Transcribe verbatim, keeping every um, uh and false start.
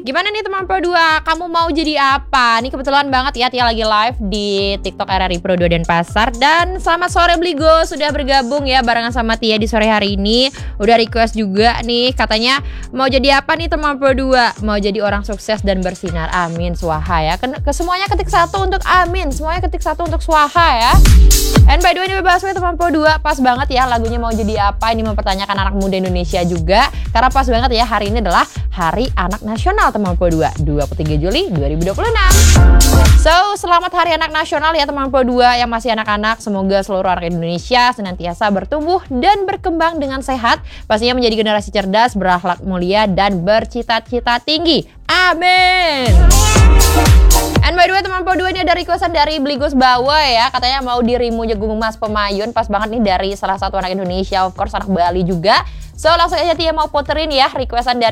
Gimana nih teman Pro dua? Kamu mau jadi apa? Nih kebetulan banget ya Tia lagi live di TikTok R R I Pro dua Denpasar. Dan selamat sore Bligo, sudah bergabung ya barengan sama Tia di sore hari ini. Udah request juga nih, katanya mau jadi apa nih teman Pro dua? Mau jadi orang sukses dan bersinar. Amin, swaha ya. Ke semuanya ketik satu untuk amin, semuanya ketik satu untuk swaha ya. And by the way ini bebas ya teman Pro dua, pas banget ya lagunya mau jadi apa. Ini mempertanyakan anak muda Indonesia juga, karena pas banget ya hari ini adalah Hari Anak Nasional teman Pro dua, dua puluh tiga Juli dua ribu dua puluh enam. So, selamat Hari Anak Nasional ya teman Pro dua yang masih anak-anak. Semoga seluruh anak Indonesia senantiasa bertumbuh dan berkembang dengan sehat, pastinya menjadi generasi cerdas, berakhlak mulia dan bercita-cita tinggi. Amin. And by the way teman Pro dua, ini ada requestan dari Bligos Bawa ya. Katanya mau dirimu Jagung Emas Pemayun. Pas banget nih dari salah satu anak Indonesia, of course anak Bali juga. So langsung aja Tia mau puterin ya requestan dari